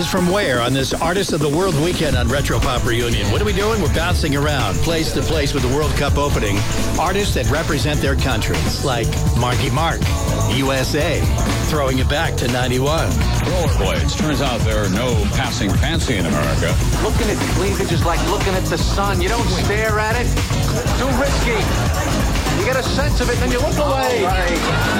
us from where on this Artist of the World weekend on Retro Pop Reunion? What are we doing? We're bouncing around place to place with the World Cup opening. Artists that represent their countries, like Marky Mark, USA, throwing it back to 91. Rollerblades. Turns out there are no passing fancy in America. Looking at cleavage is like looking at the sun. You don't stare at it. Too risky. You get a sense of it, then you look away.